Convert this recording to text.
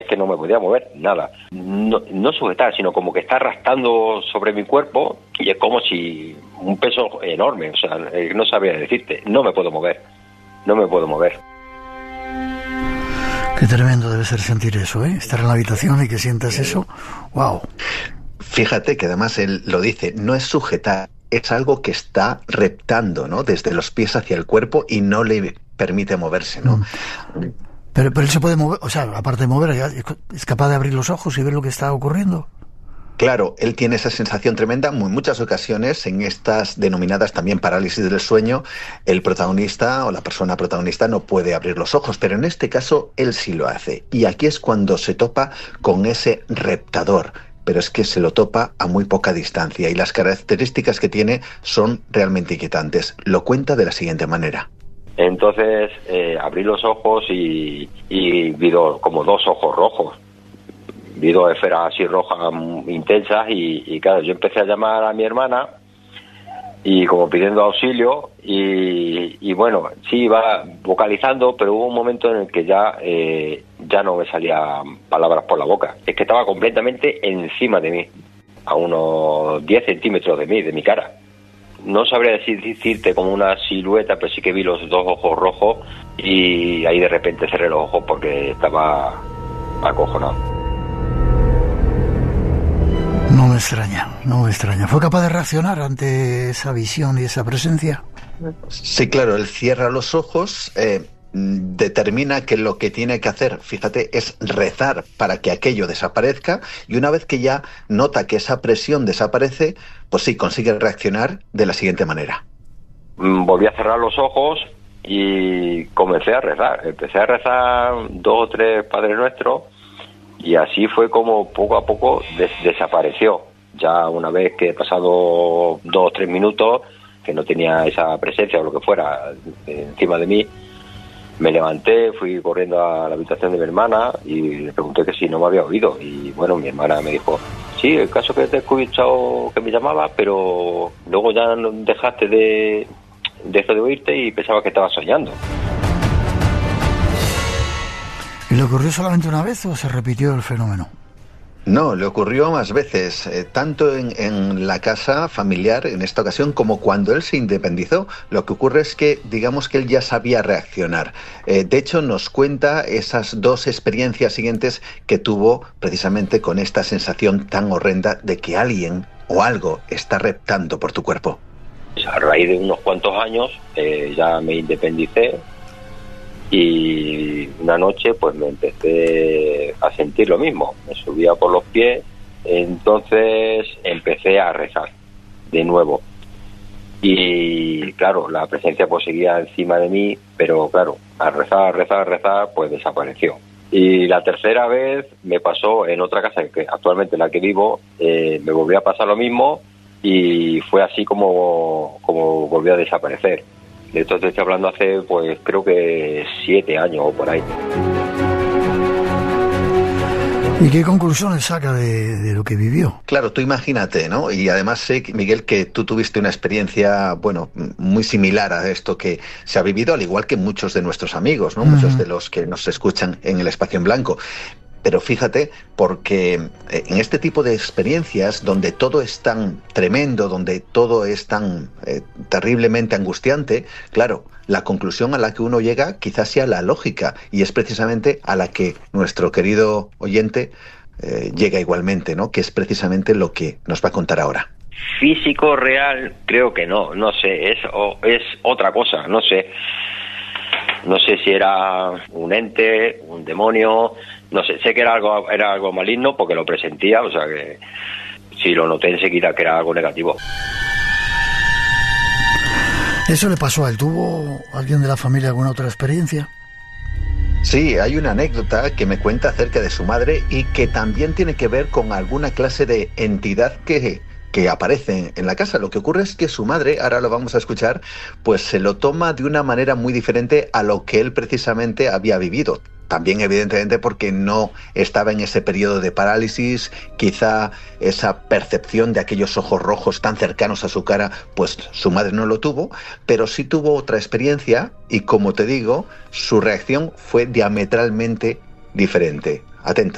que no me podía mover, nada. No sujetar, sino como que está arrastrando sobre mi cuerpo y es como si un peso enorme, o sea, no sabría decirte, no me puedo mover. Qué tremendo debe ser sentir eso, ¿eh? Estar en la habitación y que sientas eso. ¡Wow! Fíjate que además él lo dice, no es sujetar, es algo que está reptando, ¿no? Desde los pies hacia el cuerpo y no le permite moverse, ¿no? Pero él se puede mover, o sea, aparte de mover, es capaz de abrir los ojos y ver lo que está ocurriendo. Claro, él tiene esa sensación tremenda. En muchas ocasiones, en estas denominadas también parálisis del sueño, el protagonista o la persona protagonista no puede abrir los ojos, pero en este caso él sí lo hace. Y aquí es cuando se topa con ese reptador, pero es que se lo topa a muy poca distancia y las características que tiene son realmente inquietantes. Lo cuenta de la siguiente manera. Entonces abrí los ojos y vi como dos ojos rojos. Vi dos esferas así rojas intensas y claro, yo empecé a llamar a mi hermana y como pidiendo auxilio y bueno, sí iba vocalizando, pero hubo un momento en el que ya no me salían palabras por la boca. Es que estaba completamente encima de mí, a unos 10 centímetros de mi cara. No sabría decirte como una silueta, pero sí que vi los dos ojos rojos y ahí de repente cerré los ojos porque estaba acojonado. No me extraña. ¿Fue capaz de reaccionar ante esa visión y esa presencia? Sí, claro, él cierra los ojos, determina que lo que tiene que hacer, fíjate, es rezar para que aquello desaparezca y una vez que ya nota que esa presión desaparece, pues sí, consigue reaccionar de la siguiente manera. Volví a cerrar los ojos y comencé a rezar. Empecé a rezar 2 o 3 Padre Nuestros y así fue como poco a poco desapareció. Ya una vez que he pasado 2 o 3 minutos, que no tenía esa presencia o lo que fuera encima de mí, me levanté, fui corriendo a la habitación de mi hermana y le pregunté que si no me había oído. Y bueno, mi hermana me dijo, sí, el caso que te he escuchado que me llamaba, pero luego ya dejaste de eso de oírte y pensaba que estabas soñando. ¿Y le ocurrió solamente una vez o se repitió el fenómeno? No, le ocurrió más veces, tanto en la casa familiar en esta ocasión como cuando él se independizó. Lo que ocurre es que, digamos que él ya sabía reaccionar. De hecho, nos cuenta esas 2 experiencias siguientes que tuvo precisamente con esta sensación tan horrenda de que alguien o algo está reptando por tu cuerpo. A raíz de unos cuantos años ya me independicé. Y una noche pues me empecé a sentir lo mismo, me subía por los pies, entonces empecé a rezar de nuevo y claro, la presencia pues seguía encima de mí, pero claro, al rezar pues desapareció. Y la tercera vez me pasó en otra casa, que actualmente en la que vivo, me volvió a pasar lo mismo y fue así como volvió a desaparecer. De esto te estoy hablando hace, pues creo que 7 años o por ahí. ¿Y qué conclusiones saca de lo que vivió? Claro, tú imagínate, ¿no? Y además sé, Miguel, que tú tuviste una experiencia, bueno, muy similar a esto que se ha vivido, al igual que muchos de nuestros amigos, ¿no? Muchos de los que nos escuchan en el Espacio en Blanco. Pero fíjate, porque en este tipo de experiencias donde todo es tan tremendo, donde todo es tan terriblemente angustiante, claro, la conclusión a la que uno llega quizás sea la lógica y es precisamente a la que nuestro querido oyente llega igualmente, ¿no? Que es precisamente lo que nos va a contar ahora. Físico real, creo que no sé, es otra cosa, no sé si era un ente, un demonio, no sé que era algo maligno porque lo presentía, o sea que sí lo noté enseguida que era algo negativo. ¿Eso le pasó a él? ¿Tuvo alguien de la familia alguna otra experiencia? Sí, hay una anécdota que me cuenta acerca de su madre y que también tiene que ver con alguna clase de entidad que aparece en la casa. Lo que ocurre es que su madre, ahora lo vamos a escuchar, pues se lo toma de una manera muy diferente a lo que él precisamente había vivido. También evidentemente porque no estaba en ese periodo de parálisis, quizá esa percepción de aquellos ojos rojos tan cercanos a su cara, pues su madre no lo tuvo, pero sí tuvo otra experiencia y como te digo, su reacción fue diametralmente diferente. Atento.